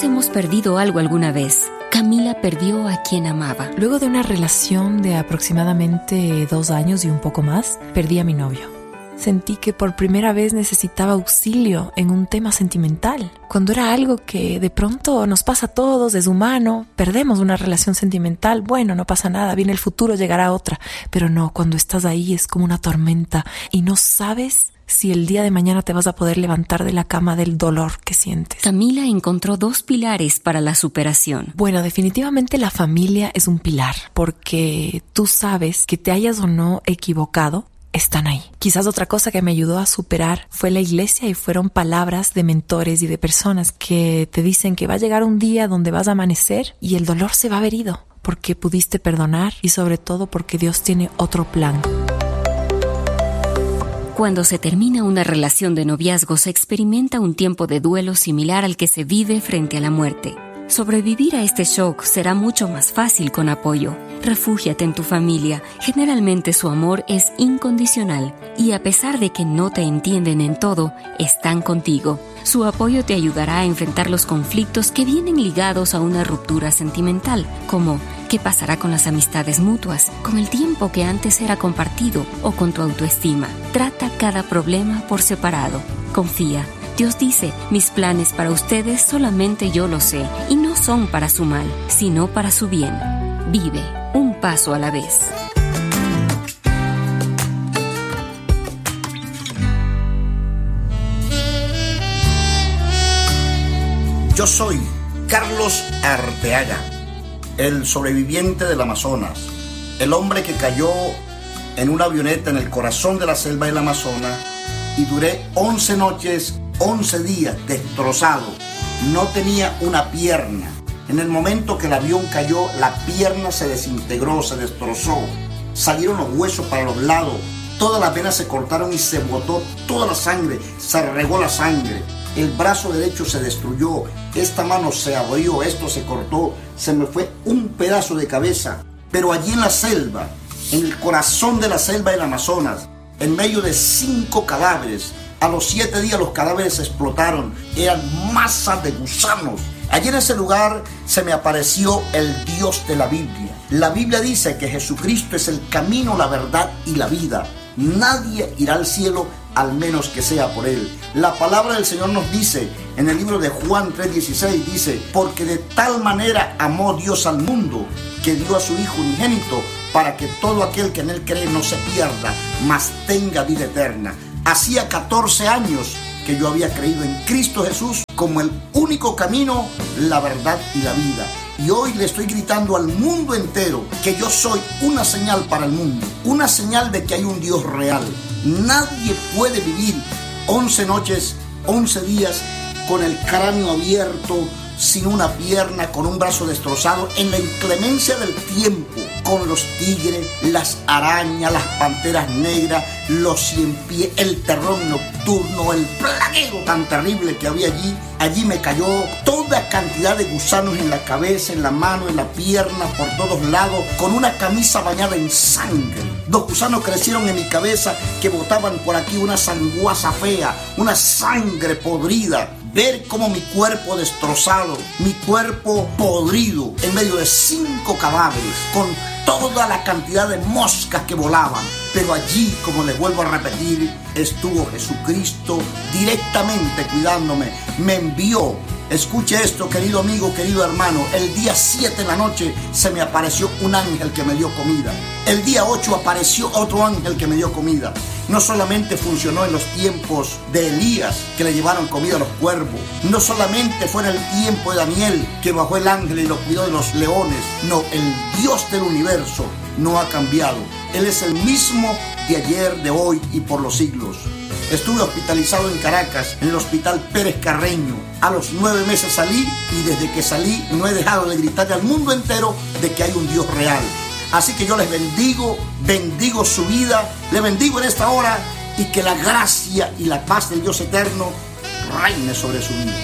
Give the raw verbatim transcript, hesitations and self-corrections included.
hemos perdido algo alguna vez, Camila perdió a quien amaba. Luego de una relación de aproximadamente dos años y un poco más, perdí a mi novio. Sentí que por primera vez necesitaba auxilio en un tema sentimental. Cuando era algo que de pronto nos pasa a todos, es humano, perdemos una relación sentimental, bueno, no pasa nada, viene el futuro, llegará otra. Pero no, cuando estás ahí es como una tormenta y no sabes si el día de mañana te vas a poder levantar de la cama del dolor que sientes. Camila encontró dos pilares para la superación. Bueno, definitivamente la familia es un pilar, porque tú sabes que te hayas o no equivocado, están ahí. Quizás otra cosa que me ayudó a superar fue la iglesia y fueron palabras de mentores y de personas que te dicen que va a llegar un día donde vas a amanecer y el dolor se va a ver ido, porque pudiste perdonar y sobre todo porque Dios tiene otro plan. Cuando se termina una relación de noviazgo, se experimenta un tiempo de duelo similar al que se vive frente a la muerte. Sobrevivir a este shock será mucho más fácil con apoyo. Refúgiate en tu familia. Generalmente su amor es incondicional y a pesar de que no te entienden en todo, están contigo. Su apoyo te ayudará a enfrentar los conflictos que vienen ligados a una ruptura sentimental, como ¿qué pasará con las amistades mutuas, con el tiempo que antes era compartido o con tu autoestima? Trata cada problema por separado. Confía. Dios dice, mis planes para ustedes solamente yo los sé, y no son para su mal, sino para su bien. Vive un paso a la vez. Yo soy Carlos Arteaga, el sobreviviente del Amazonas, el hombre que cayó en una avioneta en el corazón de la selva del Amazonas y duré once noches, once días destrozado. No tenía una pierna. En el momento que el avión cayó, la pierna se desintegró, se destrozó. Salieron los huesos para los lados. Todas las venas se cortaron y se botó toda la sangre. Se regó la sangre. El brazo derecho se destruyó. Esta mano se abrió. Esto se cortó. Se me fue un pedazo de cabeza. Pero allí en la selva, en el corazón de la selva del Amazonas, en medio de cinco cadáveres, a los siete días los cadáveres explotaron, eran masas de gusanos. Allí en ese lugar se me apareció el Dios de la Biblia. La Biblia dice que Jesucristo es el camino, la verdad y la vida. Nadie irá al cielo al menos que sea por Él. La palabra del Señor nos dice en el libro de Juan tres dieciséis, dice, porque de tal manera amó Dios al mundo que dio a su Hijo unigénito para que todo aquel que en Él cree no se pierda, mas tenga vida eterna. Hacía catorce años que yo había creído en Cristo Jesús como el único camino, la verdad y la vida. Y hoy le estoy gritando al mundo entero que yo soy una señal para el mundo, una señal de que hay un Dios real. Nadie puede vivir once noches, once días con el cráneo abierto, sin una pierna, con un brazo destrozado, en la inclemencia del tiempo, con los tigres, las arañas, las panteras negras, los cien pies, el terror nocturno, el plagueo tan terrible que había allí. Allí me cayó toda cantidad de gusanos en la cabeza, en la mano, en la pierna, por todos lados, con una camisa bañada en sangre. Dos gusanos crecieron en mi cabeza que botaban por aquí una sanguaza fea, una sangre podrida. Ver cómo mi cuerpo destrozado, mi cuerpo podrido, en medio de cinco cadáveres, con toda la cantidad de moscas que volaban. Pero allí, como les vuelvo a repetir, estuvo Jesucristo directamente cuidándome. Me envió. Escuche esto, querido amigo, querido hermano. El día siete en la noche se me apareció un ángel que me dio comida. El día ocho apareció otro ángel que me dio comida. No solamente funcionó en los tiempos de Elías, que le llevaron comida a los cuervos. No solamente fue en el tiempo de Daniel, que bajó el ángel y lo cuidó de los leones. No, el Dios del universo no ha cambiado. Él es el mismo de ayer, de hoy y por los siglos. Estuve hospitalizado en Caracas, en el Hospital Pérez Carreño. A los nueve meses salí y desde que salí no he dejado de gritarle al mundo entero de que hay un Dios real. Así que yo les bendigo, bendigo su vida, le bendigo en esta hora y que la gracia y la paz del Dios eterno reine sobre su vida.